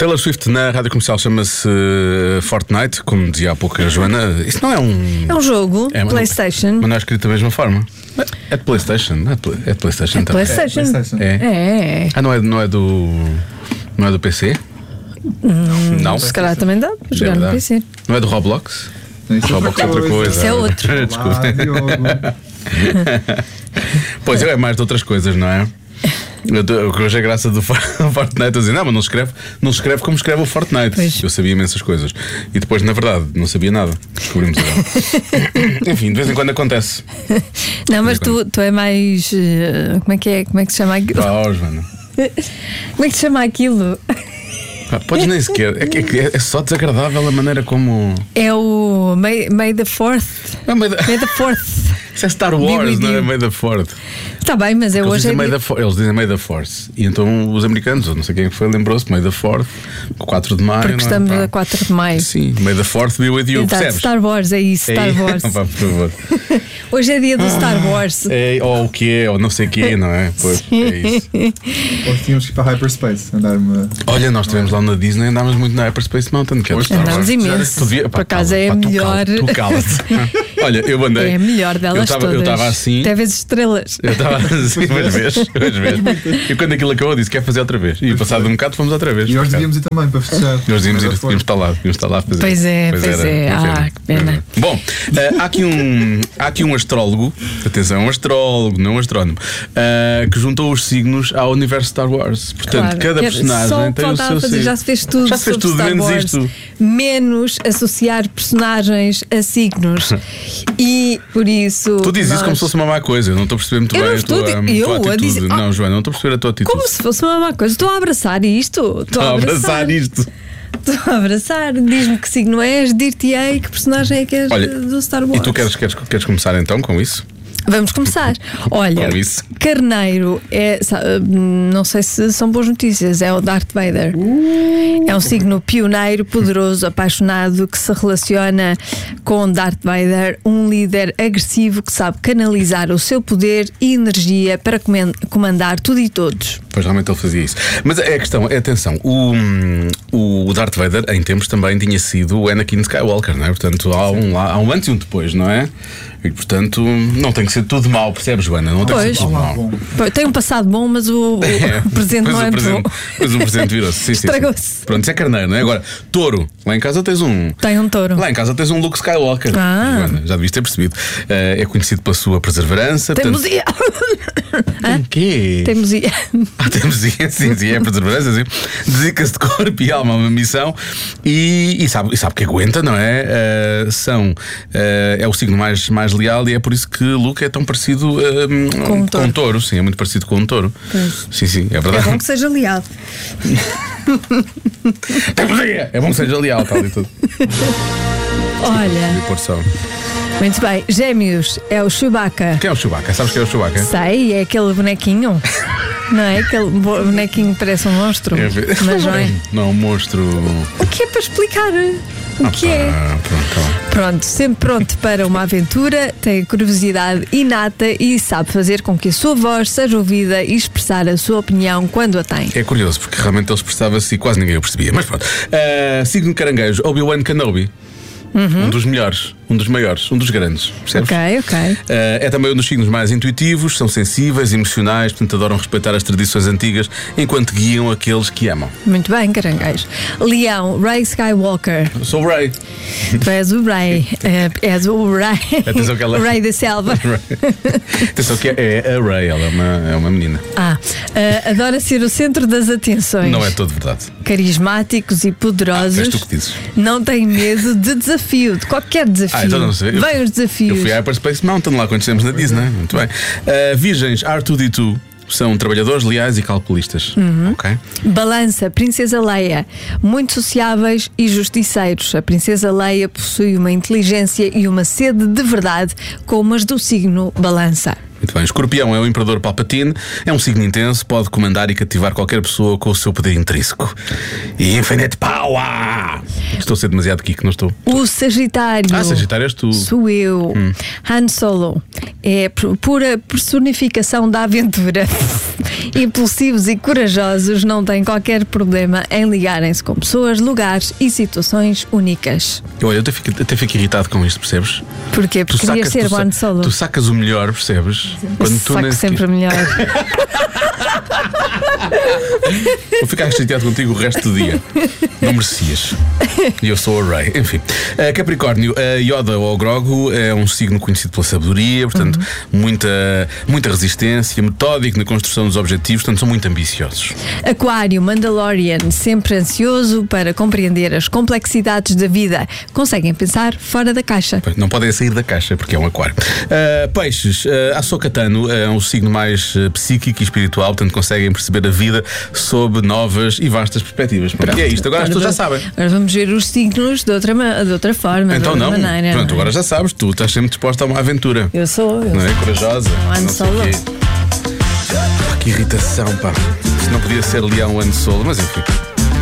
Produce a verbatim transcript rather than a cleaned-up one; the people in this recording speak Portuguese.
Taylor Swift na rádio comercial chama-se Fortnite, como dizia há pouco a Joana. Isso não é um. É um jogo, é, PlayStation. Mas não é escrito da mesma forma. É de PlayStation, não é de, play, é de PlayStation é também. PlayStation. É, PlayStation. É. É. Ah, não é, não é do. Não é do P C? Hum, não. Se calhar também dá para jogar no P C. Não é do Roblox? Isso Roblox é outra coisa. Isso é outro. Desculpa. Ah, Pois é, é mais de outras coisas, não é? Eu, hoje a graça do Fortnite a dizer, não, mas não escreve, não escreve como escreve o Fortnite. Pois. Eu sabia imensas coisas. E depois, na verdade, não sabia nada. Descobrimos agora. Enfim, de vez em quando acontece. Não, mas tu, tu é mais. Uh, como é que é? Como é que se chama aquilo? Oh, Joana. Como é que se chama aquilo? Ah, podes nem sequer. É, é, é só desagradável a maneira como. É o May, May the Fourth. Não, May, the... May the Fourth. Isso é Star Wars, não é May the Fourth. Está bem, mas eu eles hoje. Dizem É May the For... Eles dizem May the Force. E então os americanos, ou não sei quem foi, lembrou-se May the Fourth, quatro de maio. Porque estamos a quatro de maio. Sim, May the Fourth be with you. Exato, Star Wars, é isso, Star é, Wars. Por favor. Hoje é dia do Star Wars. É, ou o que é, ou não sei o que é, não é? Pois, é isso. Ou tínhamos que ir para Hyperspace, andar-me. Olha, nós estivemos lá na Disney, andámos muito na Hyperspace Mountain, que é do Star Wars. Andámos imenso. Devia, pá, por acaso é a pá, melhor. Tu cala-te. Olha, eu andei. É a melhor delas eu todas. Eu estava assim. Até vezes estrelas. Eu estava assim, umas vezes, umas vezes. E quando aquilo acabou, disse: quer fazer outra vez. E passado um bocado, fomos outra vez. E nós devíamos ir também para festejar. Nós devíamos ir, devíamos estar lá, devíamos estar lá a fazer. Pois é, pois, pois é. Ah, que pena. Bom, uh, há, aqui um, há aqui um astrólogo, atenção, um astrólogo, não um astrónomo, uh, que juntou os signos ao universo Star Wars. Portanto, claro, cada personagem só tem o seu fazer, signo. já se fez tudo, já se fez tudo, Star menos Wars, isto. Menos associar personagens a signos. E por isso. Tu dizes nós... isso como se fosse uma má coisa. Eu não estou a perceber muito eu bem não a estou tua, de... eu tua atitude. Dizer... Não, Joana, não estou a perceber a tua atitude. Como se fosse uma má coisa. Estou a abraçar isto. Estou a a abraçar, abraçar isto. Estou a abraçar. Diz-me que signo és, dir-te-ei que personagem é que és. Olha, do Star Wars. E tu queres, queres, queres começar então com isso? Vamos começar. Olha, Carneiro é, não sei se são boas notícias, é o Darth Vader. Uh. É um signo pioneiro, poderoso, apaixonado, que se relaciona com Darth Vader, um líder agressivo que sabe canalizar o seu poder e energia para comandar tudo e todos. Pois realmente ele fazia isso. Mas é a questão, é atenção, o, o Darth Vader em tempos também tinha sido o Anakin Skywalker, não é? Portanto, há um, há um antes e um depois, não é? E portanto, não tem que ser tudo mau, percebes, Joana? Não tem pois. que ser tudo mau. Tem um passado bom, mas o, é, o presente não é presente, bom. Mas o presente virou-se. Estragou-se. Pronto, isso é carneiro, não é? Agora, touro. Lá em casa tens um. Tem um touro. Lá em casa tens um Luke Skywalker. Ah. Joana, já devias ter percebido. Uh, é conhecido pela sua perseverança. Teimosia. Portanto... O quê? Teimosia. Ah, teimosia, sim, sim, é perseverança, sim. Dedica-se de corpo e alma a uma missão e, e, sabe, e sabe que aguenta, não é? Uh, são, uh, é o signo mais, mais leal e é por isso que Luke é tão parecido uh, com, um com um touro. Sim, é muito parecido com um touro. Pois. Sim, sim, é verdade. É bom que seja leal. É bom que seja leal, tal e tudo. Olha. Muito bem, Gêmeos é o Chewbacca. Quem é o Chewbacca? Sabes quem é o Chewbacca? Sei, é aquele bonequinho. Não é? Aquele bonequinho que parece um monstro. É, mas não é? Não, um monstro. O que é para explicar? O ah, que é? Ah, pronto, pronto, sempre pronto para uma aventura, tem curiosidade inata e sabe fazer com que a sua voz seja ouvida e expressar a sua opinião quando a tem. É curioso, porque realmente ele expressava-se e quase ninguém o percebia. Mas pronto. Uh, signo caranguejo, Obi-Wan Kenobi. Uhum. Um dos melhores, um dos maiores, um dos grandes. Percebes? Ok, ok. Uh, é também um dos signos mais intuitivos, são sensíveis, emocionais, portanto adoram respeitar as tradições antigas enquanto guiam aqueles que amam. Muito bem, caranguejo. Leão, Rey Skywalker. Eu sou o Rey. Tu és o Rey. É, és o Rey. Atenção que ela... Rey da selva. Atenção que é, é a Rey, ela é uma, é uma menina. Ah, uh, adora ser o centro das atenções. Não é todo verdade. Carismáticos e poderosos. Ah, és tu que dizes. Não tem medo de desafios. De qualquer desafio. Ah, então não sei. Vem os desafios. Eu fui à Hyperspace Mountain lá quando estivemos na Disney. Muito bem. Uh, virgens, R dois D dois. São trabalhadores, leais e calculistas. Uhum. Ok. Balança, Princesa Leia. Muito sociáveis e justiceiros. A Princesa Leia possui uma inteligência e uma sede de verdade, como as do signo Balança. Muito bem. Escorpião é o Imperador Palpatine, é um signo intenso, pode comandar e cativar qualquer pessoa com o seu poder intrínseco. E Infinite Power! Estou a ser demasiado geek, não estou? O Sagitário. Ah, Sagitário és tu. Sou eu. Hum. Han Solo é pura personificação da aventura. Impulsivos e corajosos, não têm qualquer problema em ligarem-se com pessoas, lugares e situações únicas. Olha, eu até fico, até fico irritado com isto, percebes? Porquê? Porque querias ser o Han Solo. Tu sacas o melhor, percebes? Quando tu saco sempre o melhor. Vou ficar chateado contigo o resto do dia. Não merecias. E eu sou a Rey. Enfim. Uh, Capricórnio, uh, Yoda ou Grogu é um signo conhecido pela sabedoria, portanto, uhum. muita, muita resistência, metódico na construção dos objetivos, portanto, são muito ambiciosos. Aquário, Mandalorian, sempre ansioso para compreender as complexidades da vida. Conseguem pensar fora da caixa. Não podem sair da caixa, porque é um aquário. Uh, peixes, uh, Ahsoka Tano é um signo mais uh, psíquico e espiritual, portanto, conseguem perceber a vida sob novas e vastas perspectivas. Pronto, é isto, agora as pessoas já sabem. Agora vamos ver os signos de outra, de outra forma. Então de outra não, maneira, pronto, não é? Agora já sabes, tu estás sempre disposta a uma aventura. Eu sou, eu não sou. é? Corajosa. Han Solo. Pá, que irritação, pá. Isto não podia ser Leão Han Solo, mas enfim.